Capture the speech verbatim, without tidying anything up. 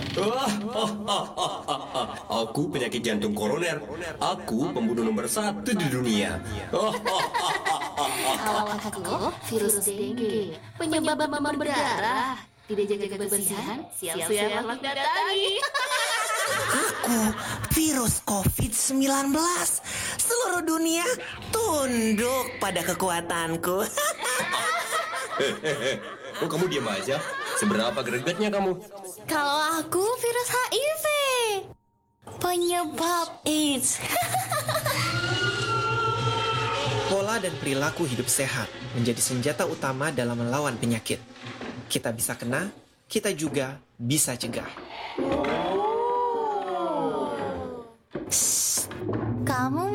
Aku penyakit jantung koroner. Aku pembunuh nomor satu di dunia. Kalau aku, virus dengue, penyebab demam berdarah. Tidak jaga kebersihan, siap-siap mendatangi. Aku virus covid sembilan belas. Seluruh dunia tunduk pada kekuatanku. Oh, kamu diam aja. Seberapa gregetnya kamu? Kalau aku virus H I V, penyebab AIDS. Pola dan perilaku hidup sehat menjadi senjata utama dalam melawan penyakit. Kita bisa kena, kita juga bisa cegah. Kamu